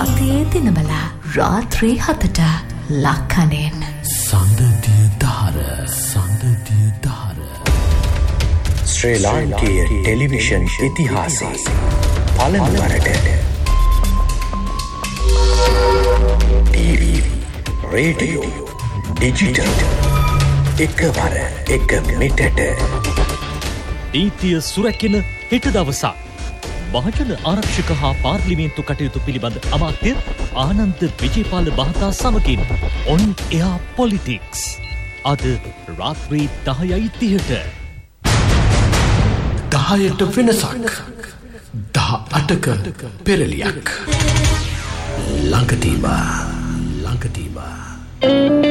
සතියේ දිනවල රාත්‍රී 7ට ලක්කනෙන් සඳදිය දහර ශ්‍රී ලාංකීය ටෙලිවිෂන් ඉතිහාසයේ පළමුවරට ටීවී රේඩියෝ ඩිජිටල් එකවර එක මිටට නීතිය සුරැකෙන හෙට දවසක් මහජන ආරක්ෂක හා පාර්ලිමේන්තු කටයුතු පිළිබඳ අමාත්‍ය ආනන්ද විජේපාල මහතා සමගින් ඔන් එයා පොලිටික්ස් අද රාත්‍රී 10:30ට 10ට වෙනසක් 18ක පෙරලියක් ළඟදීම